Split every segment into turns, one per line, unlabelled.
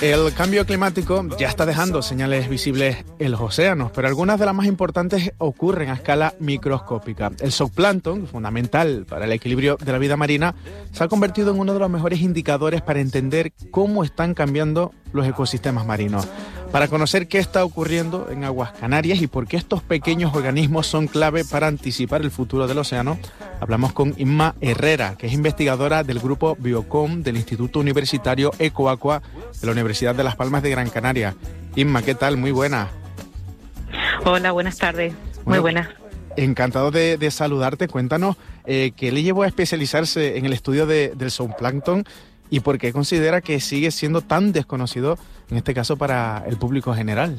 El cambio climático ya está dejando señales visibles en los océanos, pero algunas de las más importantes ocurren a escala microscópica. El zooplancton, fundamental para el equilibrio de la vida marina, se ha convertido en uno de los mejores indicadores para entender cómo están cambiando los ecosistemas marinos. Para conocer qué está ocurriendo en aguas canarias y por qué estos pequeños organismos son clave para anticipar el futuro del océano, hablamos con Inma Herrera, que es investigadora del grupo Biocom del Instituto Universitario Ecoaqua de la Universidad de Las Palmas de Gran Canaria. Inma, ¿qué tal? Muy buena.
Hola, buenas tardes. Muy buenas.
Encantado de saludarte. Cuéntanos qué le llevó a especializarse en el estudio del zooplancton y por qué considera que sigue siendo tan desconocido, en este caso, para el público general.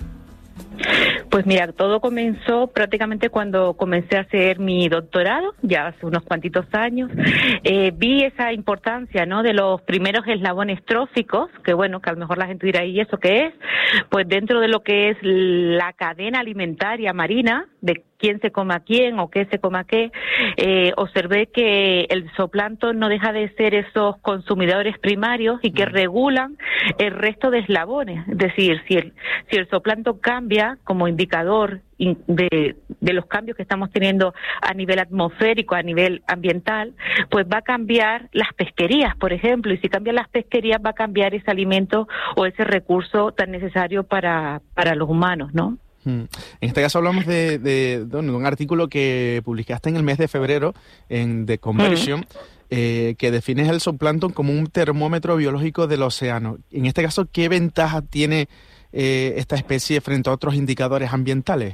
Pues mira, todo comenzó prácticamente cuando comencé a hacer mi doctorado, ya hace unos cuantitos años. Vi esa importancia, ¿no?, de los primeros eslabones tróficos, que bueno, que a lo mejor la gente dirá, ¿y eso qué es? Pues dentro de lo que es la cadena alimentaria marina, de quién se come a quién o qué se come a qué, observé que el zooplancton no deja de ser esos consumidores primarios y que regulan el resto de eslabones. Es decir, si el zooplancton cambia como indicador de los cambios que estamos teniendo a nivel atmosférico, a nivel ambiental, pues va a cambiar las pesquerías, por ejemplo, y si cambian las pesquerías va a cambiar ese alimento o ese recurso tan necesario para los humanos, ¿no?
En este caso hablamos de un artículo que publicaste en el mes de febrero en The Conversion, que define el zooplancton como un termómetro biológico del océano. En este caso, ¿qué ventaja tiene esta especie frente a otros indicadores ambientales?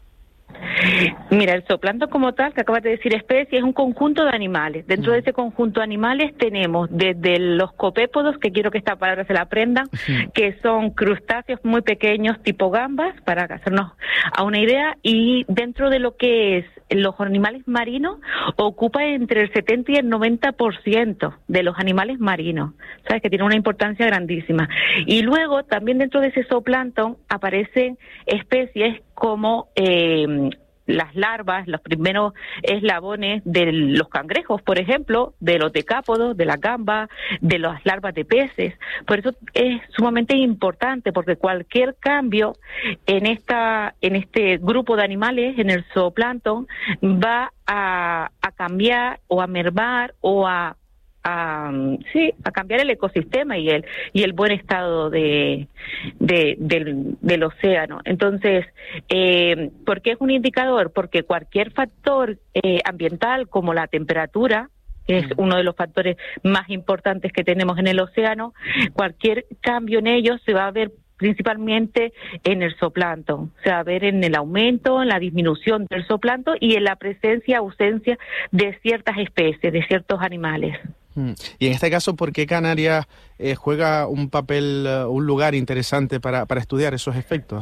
Mira, el zooplancton como tal, que acabas de decir especie, es un conjunto de animales. Dentro de ese conjunto de animales tenemos desde los copépodos, que quiero que esta palabra se la aprendan, que son crustáceos muy pequeños tipo gambas, para hacernos a una idea, y dentro de lo que es los animales marinos, ocupa entre el 70 y el 90% de los animales marinos, ¿sabes? Que tiene una importancia grandísima. Y luego, también dentro de ese zooplancton aparecen especies como las larvas, los primeros eslabones de los cangrejos, por ejemplo, de los decápodos, de las gambas, de las larvas de peces. Por eso es sumamente importante, porque cualquier cambio en este grupo de animales, en el zooplancton, va a cambiar o a mermar o a cambiar el ecosistema y el buen estado del océano. Entonces, ¿por qué es un indicador? Porque cualquier factor ambiental, como la temperatura, que es uno de los factores más importantes que tenemos en el océano, cualquier cambio en ellos se va a ver principalmente en el zooplancton, se va a ver en el aumento, en la disminución del zooplancton y en la presencia, ausencia de ciertas especies, de ciertos animales.
Y en este caso, ¿por qué Canarias juega un papel, un lugar interesante para estudiar esos efectos?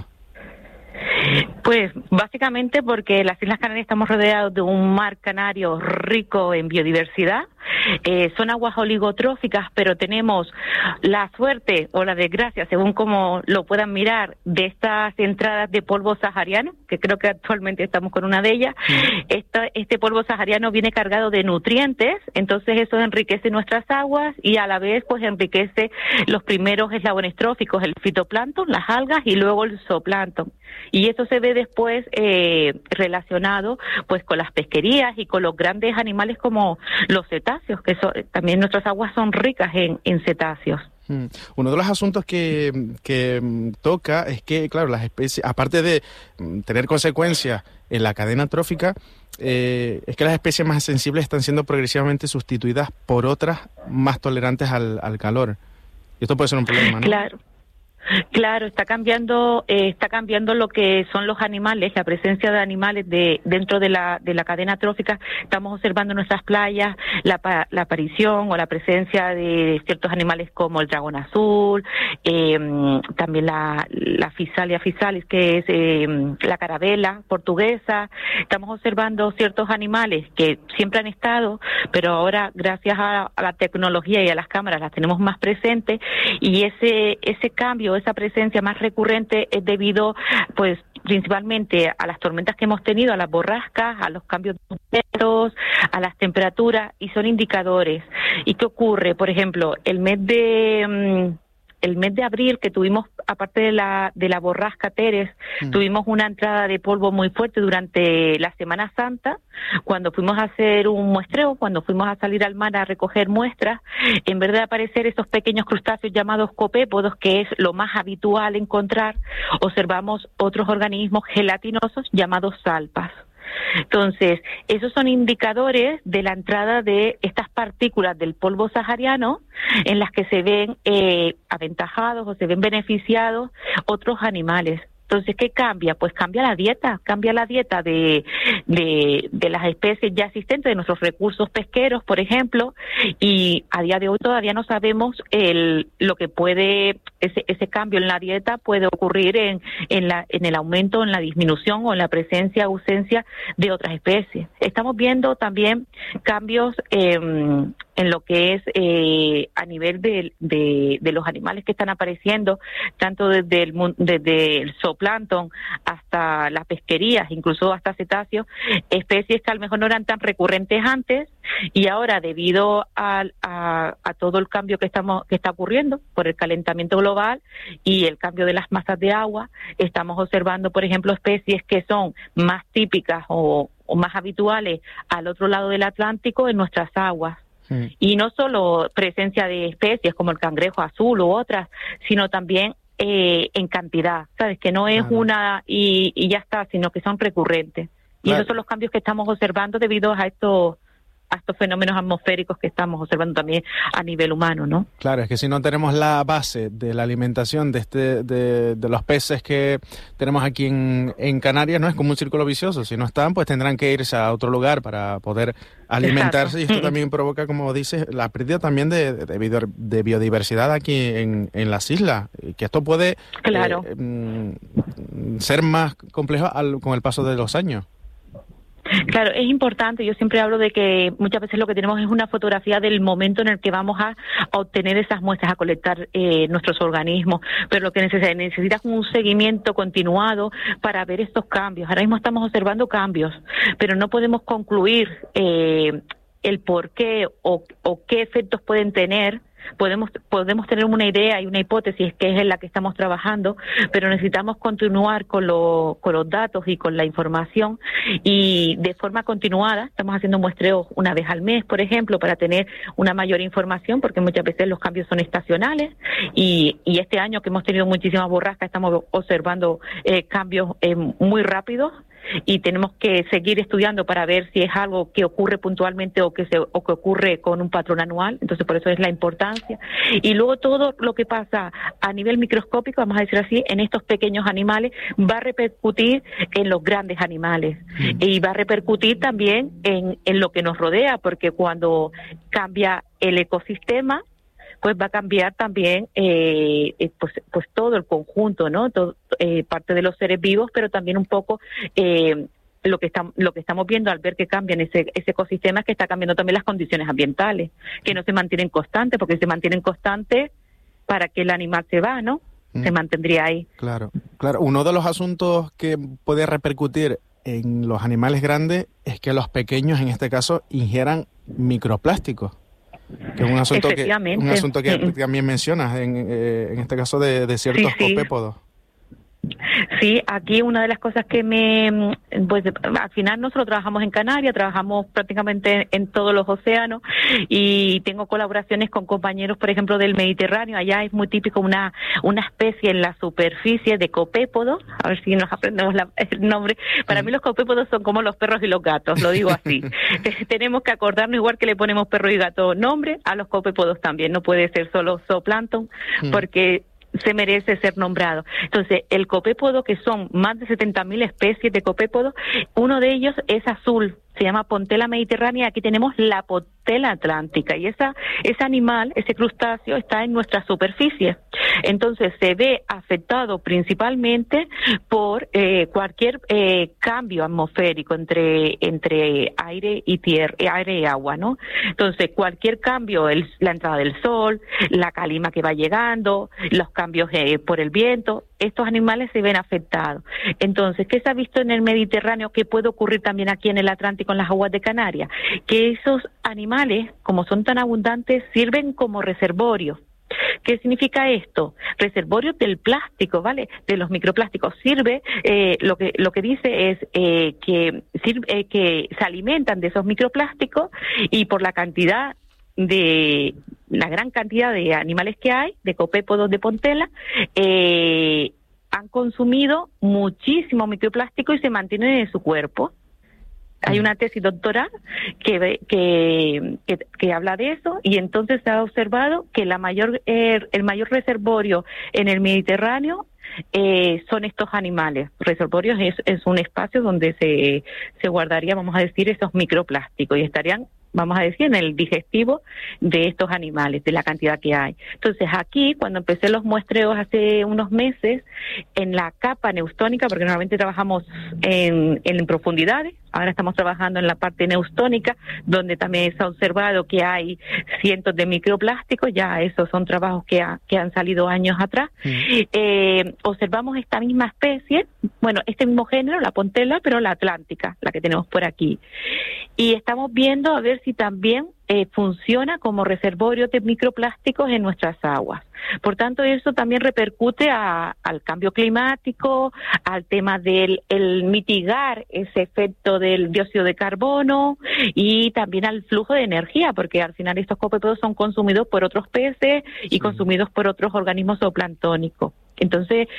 Pues básicamente porque las Islas Canarias estamos rodeados de un mar Canario rico en biodiversidad. Son aguas oligotróficas, pero tenemos la suerte o la desgracia, según como lo puedan mirar, de estas entradas de polvo sahariano, que creo que actualmente estamos con una de ellas. Este polvo sahariano viene cargado de nutrientes, entonces eso enriquece nuestras aguas y a la vez pues enriquece los primeros eslabones tróficos, el fitoplancton, las algas y luego el zooplancton. Y eso se ve después relacionado pues con las pesquerías y con los grandes animales como los cetáceos, que también nuestras aguas son ricas en cetáceos.
Uno de los asuntos que toca es que, claro, las especies, aparte de tener consecuencias en la cadena trófica, es que las especies más sensibles están siendo progresivamente sustituidas por otras más tolerantes al calor. Y esto puede ser un problema, ¿no?
Claro, está cambiando lo que son los animales, la presencia de animales dentro de la cadena trófica. Estamos observando en nuestras playas la aparición o la presencia de ciertos animales como el dragón azul, también la Physalia physalis, que es la carabela portuguesa. Estamos observando ciertos animales que siempre han estado, pero ahora gracias a la tecnología y a las cámaras las tenemos más presentes, y ese cambio, esa presencia más recurrente es debido, pues, principalmente a las tormentas que hemos tenido, a las borrascas, a los cambios de vientos, a las temperaturas, y son indicadores. ¿Y qué ocurre? Por ejemplo, el mes el mes de abril, que tuvimos, aparte de la borrasca Teres, tuvimos una entrada de polvo muy fuerte durante la Semana Santa, cuando fuimos a hacer un muestreo, cuando fuimos a salir al mar a recoger muestras, en vez de aparecer esos pequeños crustáceos llamados copépodos, que es lo más habitual encontrar, observamos otros organismos gelatinosos llamados salpas. Entonces, esos son indicadores de la entrada de estas partículas del polvo sahariano en las que se ven aventajados o se ven beneficiados otros animales. Entonces, ¿qué cambia? Pues cambia la dieta de las especies ya existentes, de nuestros recursos pesqueros, por ejemplo, y a día de hoy todavía no sabemos lo que puede, ese cambio en la dieta puede ocurrir en el aumento, en la disminución o en la presencia, ausencia de otras especies. Estamos viendo también cambios en lo que es a nivel de los animales que están apareciendo, tanto desde el zooplancton hasta las pesquerías, incluso hasta cetáceos, especies que a lo mejor no eran tan recurrentes antes, y ahora debido a todo el cambio que está ocurriendo por el calentamiento global y el cambio de las masas de agua, estamos observando, por ejemplo, especies que son más típicas o más habituales al otro lado del Atlántico en nuestras aguas. Y no solo presencia de especies como el cangrejo azul u otras, sino también en cantidad, ¿sabes? Que no es una y ya está, sino que son recurrentes. Y esos son los cambios que estamos observando debido a estos fenómenos atmosféricos que estamos observando también a nivel humano, ¿no?
Claro, es que si no tenemos la base de la alimentación de los peces que tenemos aquí en Canarias, no es como un círculo vicioso. Si no están, pues tendrán que irse a otro lugar para poder alimentarse. Exacto. Y esto también provoca, como dices, la pérdida también de biodiversidad aquí en las islas. Que esto puede ser más complejo con el paso de los años.
Claro, es importante. Yo siempre hablo de que muchas veces lo que tenemos es una fotografía del momento en el que vamos a obtener esas muestras, a colectar nuestros organismos, pero lo que necesita es un seguimiento continuado para ver estos cambios. Ahora mismo estamos observando cambios, pero no podemos concluir el por qué o qué efectos pueden tener. Podemos tener una idea y una hipótesis que es en la que estamos trabajando, pero necesitamos continuar con los datos y con la información, y de forma continuada estamos haciendo muestreos una vez al mes, por ejemplo, para tener una mayor información, porque muchas veces los cambios son estacionales, y este año que hemos tenido muchísimas borrascas estamos observando cambios muy rápidos, y tenemos que seguir estudiando para ver si es algo que ocurre puntualmente o que ocurre con un patrón anual. Entonces, por eso es la importancia. Y luego todo lo que pasa a nivel microscópico, vamos a decir así, en estos pequeños animales, va a repercutir en los grandes animales. Y va a repercutir también en lo que nos rodea, porque cuando cambia el ecosistema, pues va a cambiar también pues todo el conjunto, ¿no? Parte de los seres vivos, pero también un poco lo que estamos viendo al ver que cambian ese ecosistema, es que está cambiando también las condiciones ambientales, que no se mantienen constantes, porque si se mantienen constantes, ¿para qué el animal se va, no? Se mantendría ahí.
Claro. Uno de los asuntos que puede repercutir en los animales grandes es que los pequeños, en este caso, ingieran microplásticos. Que es un asunto que también mencionas en este caso de ciertos copépodos.
Sí, aquí una de las cosas que pues al final nosotros trabajamos en Canarias, trabajamos prácticamente en todos los océanos, y tengo colaboraciones con compañeros, por ejemplo, del Mediterráneo. Allá es muy típico una especie en la superficie de copépodos, a ver si nos aprendemos el nombre. Para mí los copépodos son como los perros y los gatos, lo digo así. Tenemos que acordarnos, igual que le ponemos perro y gato nombre, a los copépodos también. No puede ser solo zooplancton, porque se merece ser nombrado. Entonces, el copépodo, que son más de 70.000 especies de copépodos, uno de ellos es azul, se llama Pontella mediterránea. Aquí tenemos la Pontella atlántica, y ese animal, ese crustáceo, está en nuestra superficie. Entonces se ve afectado principalmente por cualquier cambio atmosférico entre aire y tierra, aire y agua, ¿no? Entonces cualquier cambio, la entrada del sol, la calima que va llegando, los cambios por el viento, estos animales se ven afectados. Entonces, ¿qué se ha visto en el Mediterráneo? ¿Qué puede ocurrir también aquí en el Atlántico, en las aguas de Canarias? Que esos animales, como son tan abundantes, sirven como reservorios. ¿Qué significa esto? Reservorios del plástico, ¿vale? De los microplásticos. Sirve, lo que dice es que se alimentan de esos microplásticos y por la gran cantidad de animales que hay, de copépodos de Pontela, han consumido muchísimo microplástico y se mantienen en su cuerpo. Hay una tesis doctoral que habla de eso, y entonces se ha observado que el mayor reservorio en el Mediterráneo son estos animales. Reservorios es un espacio donde se guardaría, vamos a decir, esos microplásticos, y estarían, vamos a decir, en el digestivo de estos animales, de la cantidad que hay. Entonces aquí, cuando empecé los muestreos hace unos meses, en la capa neustónica, porque normalmente trabajamos en profundidades, ahora estamos trabajando en la parte neustónica, donde también se ha observado que hay cientos de microplásticos, ya esos son trabajos que han salido años atrás. Observamos esta misma especie, bueno, este mismo género, la Pontela, pero la atlántica, la que tenemos por aquí. Y estamos viendo a ver si también funciona como reservorio de microplásticos en nuestras aguas. Por tanto, eso también repercute al cambio climático, al tema del mitigar ese efecto del dióxido de carbono, y también al flujo de energía, porque al final estos copépodos son consumidos por otros peces y consumidos por otros organismos zooplanctónicos. Entonces,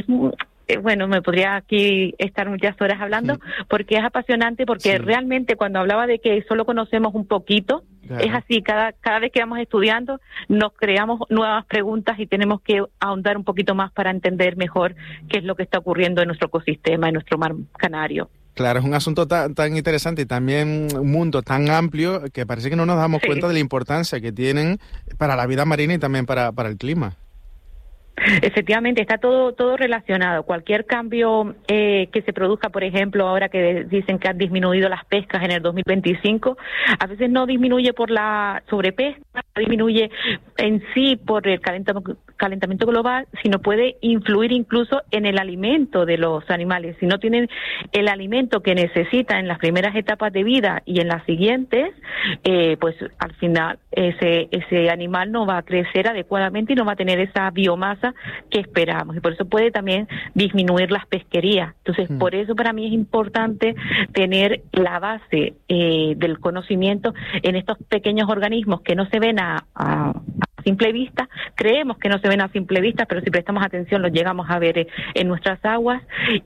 bueno, me podría aquí estar muchas horas hablando, porque es apasionante, porque realmente cuando hablaba de que solo conocemos un poquito, es así, cada vez que vamos estudiando nos creamos nuevas preguntas y tenemos que ahondar un poquito más para entender mejor qué es lo que está ocurriendo en nuestro ecosistema, en nuestro mar Canario.
Claro, es un asunto tan interesante y también un mundo tan amplio que parece que no nos damos cuenta de la importancia que tienen para la vida marina y también para el clima.
Efectivamente, está todo relacionado. Cualquier cambio que se produzca, por ejemplo, ahora que dicen que han disminuido las pescas en el 2025, a veces no disminuye por la sobrepesca, disminuye en sí por el calentamiento global, sino puede influir incluso en el alimento de los animales. Si no tienen el alimento que necesitan en las primeras etapas de vida y en las siguientes, pues al final ese animal no va a crecer adecuadamente y no va a tener esa biomasa que esperamos, y por eso puede también disminuir las pesquerías. Entonces, por eso para mí es importante tener la base del conocimiento en estos pequeños organismos que no se ven a simple vista. Creemos que no se ven a simple vista, pero si prestamos atención los llegamos a ver en nuestras aguas,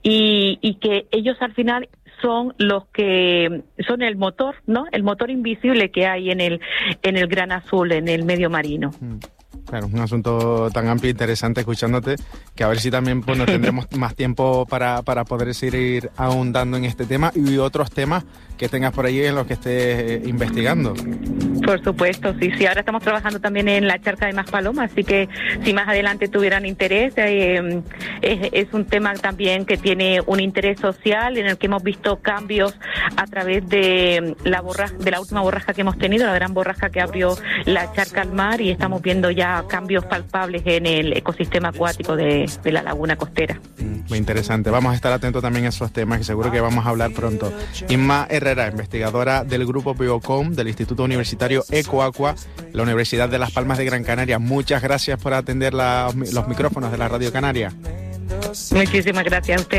y que ellos al final son los que son el motor, ¿no? El motor invisible que hay en el gran azul, en el medio marino.
Claro, es un asunto tan amplio e interesante escuchándote, que a ver si también pues, nos tendremos más tiempo para poder seguir ahondando en este tema y otros temas que tengas por ahí en los que estés investigando.
Por supuesto, sí. Ahora estamos trabajando también en la charca de Maspalomas, así que si más adelante tuvieran interés, es un tema también que tiene un interés social, en el que hemos visto cambios a través de la última borrasca que hemos tenido, la gran borrasca que abrió la charca al mar, y estamos viendo ya cambios palpables en el ecosistema acuático de la laguna costera.
Muy interesante. Vamos a estar atentos también a esos temas, que seguro que vamos a hablar pronto. Inma Herrera, investigadora del Grupo Biocom del Instituto Universitario Ecoaqua, la Universidad de Las Palmas de Gran Canaria. Muchas gracias por atender los micrófonos de la Radio Canaria.
Muchísimas gracias a usted.